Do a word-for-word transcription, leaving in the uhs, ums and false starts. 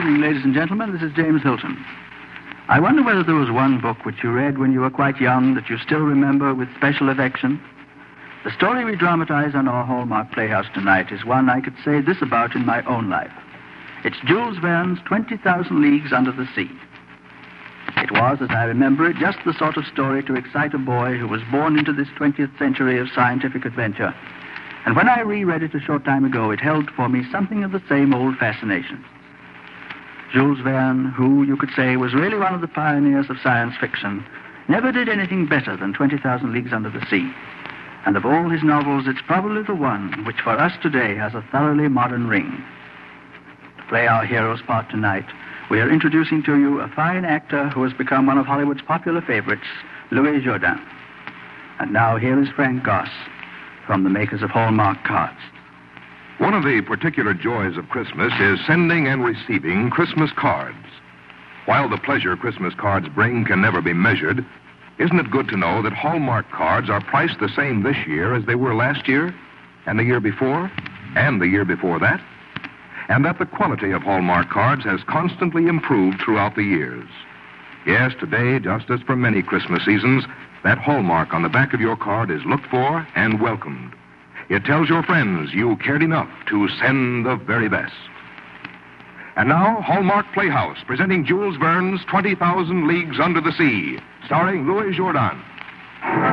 evening, ladies and gentlemen. This is James Hilton. I wonder whether there was one book which you read when you were quite young that you still remember with special affection. The story we dramatize on our Hallmark Playhouse tonight is one I could say this about in my own life. It's Jules Verne's twenty thousand Leagues Under the Sea. It was, as I remember it, just the sort of story to excite a boy who was born into this twentieth century of scientific adventure. And when I reread it a short time ago, it held for me something of the same old fascination. Jules Verne, who, you could say, was really one of the pioneers of science fiction, never did anything better than twenty thousand Leagues Under the Sea. And of all his novels, it's probably the one which for us today has a thoroughly modern ring. To play our hero's part tonight, we are introducing to you a fine actor who has become one of Hollywood's popular favorites, Louis Jourdan. And now here is Frank Goss, from the makers of Hallmark cards. One of the particular joys of Christmas is sending and receiving Christmas cards. While the pleasure Christmas cards bring can never be measured, isn't it good to know that Hallmark cards are priced the same this year as they were last year, and the year before, and the year before that? And that the quality of Hallmark cards has constantly improved throughout the years. Yes, today, just as for many Christmas seasons, that hallmark on the back of your card is looked for and welcomed. It tells your friends you cared enough to send the very best. And now, Hallmark Playhouse, presenting Jules Verne's twenty thousand Leagues Under the Sea, starring Louis Jourdan.